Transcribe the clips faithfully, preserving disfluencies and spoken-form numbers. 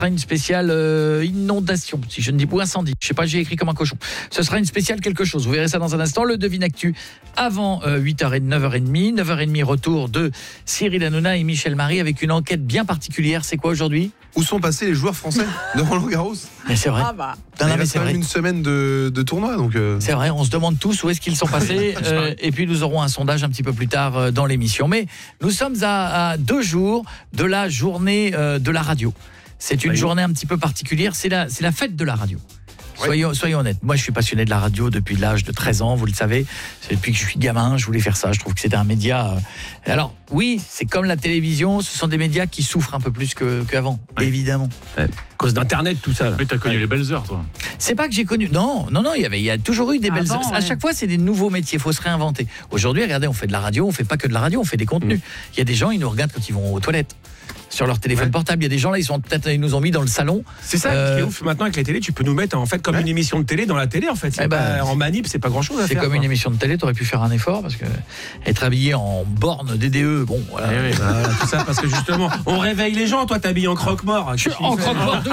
une spéciale euh, inondation, si je ne dis pas incendie. Je sais pas, j'ai écrit comme un cochon. Ce sera une spéciale quelque chose. Vous verrez ça dans un instant. Le Devine Actu avant euh, huit heures trente, neuf heures trente. neuf heures trente, retour de Cyril Hanouna et Michel Marie avec une enquête bien particulière. C'est quoi aujourd'hui ? Où sont passés les joueurs français de Roland Garros ? Mais c'est vrai. Ah bah. Non, non, il mais reste c'est quand même vrai. une semaine de, de tournoi. Donc euh... C'est vrai, on se demande tous où est-ce qu'ils sont passés. euh, et puis nous aurons un sondage un petit peu plus tard euh, dans l'émission. Mais nous sommes à, à deux jours de la journée euh, de la radio. C'est une journée un petit peu particulière. C'est la, c'est la fête de la radio. Soyons, soyons honnêtes, moi je suis passionné de la radio depuis l'âge de treize ans, vous le savez. C'est depuis que je suis gamin, je voulais faire ça. Je trouve que c'était un média. Alors oui, c'est comme la télévision, ce sont des médias qui souffrent un peu plus que, qu'avant, ouais. Évidemment. Ouais. À cause d'Internet, tout ça. Là. Mais t'as connu ouais. les belles heures, toi. C'est pas que j'ai connu. Non, non, non. Il y avait, il y a toujours eu des belles Avant, heures. ouais. À chaque fois, c'est des nouveaux métiers. Il faut se réinventer. Aujourd'hui, regardez, on fait de la radio, on fait pas que de la radio, on fait des contenus. Mmh. Il y a des gens, ils nous regardent quand ils vont aux toilettes. Sur leur téléphone ouais. portable, il y a des gens là, ils sont peut-être, ils nous ont mis dans le salon. C'est ça euh... qui est ouf maintenant avec la télé, tu peux nous mettre en fait comme ouais. une émission de télé dans la télé en fait. C'est eh ben, pas, en manip, c'est pas grand-chose à c'est faire. C'est comme quoi. Une émission de télé, t'aurais pu faire un effort parce que être habillé en borne D D E, bon voilà. Eh oui, voilà, tout ça parce que justement, on réveille les gens. Toi, t'habilles en croque-mort. Je, en croque-mort de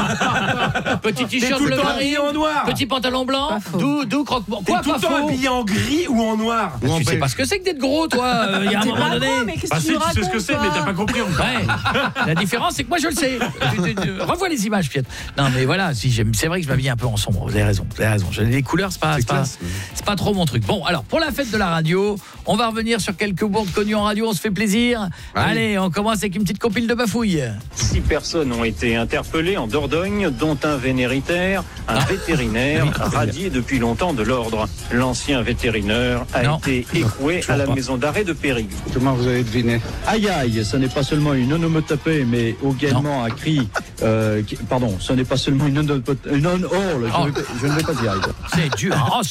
quoi? Petit t-shirt bleu marine en noir. Petit pantalon blanc. D'où, d'où croque-mort. T'es tout le temps habillé en gris ou en noir. Bah, tu sais pas ce que c'est que d'être gros, toi. Il euh, y a un moment donné. Bah si, tu sais ce que c'est, mais t'as pas compris encore. La différence, c'est que moi je le sais. Revois les images, Piet. Non mais voilà, si j'aime, c'est vrai que je m'habille un peu en sombre. Vous avez raison, vous avez raison. Les couleurs, c'est pas, c'est, c'est, pas, c'est pas trop mon truc. Bon, alors pour la fête de la radio, on va revenir sur quelques bourdes connues en radio. On se fait plaisir. Ah, allez, oui. On commence avec une petite compile de bafouilles. Six personnes ont été interpellées en Dordogne, dont un vénéritaire, un ah. vétérinaire oui, radié depuis longtemps de l'ordre. L'ancien vétérinaire a non. été écoué à la pas. maison d'arrêt de Périgueux. Comment vous avez deviné ? Aïe aïe, ce n'est pas seulement une onomatopée, mais également un cri. Euh, qui, pardon, ce n'est pas seulement une on, une on all. Je, oh. je ne vais pas y arriver. C'est dur. Oh,